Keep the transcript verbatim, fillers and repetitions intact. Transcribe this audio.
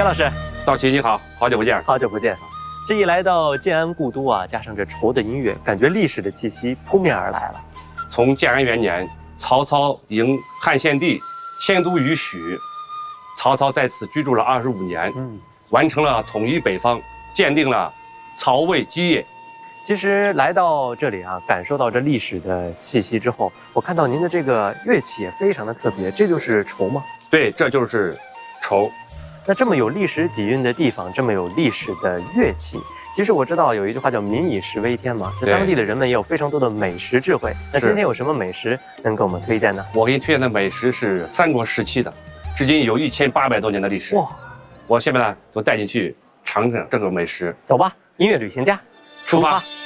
姜老师， 道奇你好，好久不见， 好久不见。这一来到建安故都啊，加上这愁的音乐，感觉历史的气息扑面而来了。 从建安元年，曹操迎汉献帝迁都于许，曹操在此居住了二十五年，嗯，完成了统一北方，建定了曹魏基业。 其实来到这里啊，感受到这历史的气息之后，我看到您的这个乐器也非常的特别，这就是筹吗？ 对，这就是筹。 那这么有历史底蕴的地方，这么有历史的乐器，其实我知道有一句话叫民以食为天嘛，这当地的人们也有非常多的美食智慧。那今天有什么美食能给我们推荐呢？ 我给你推荐的美食是三国时期的，至今有一千八百多年的历史。哇！我下面呢都带你去尝尝这个美食。 走吧，音乐旅行家，出发。出发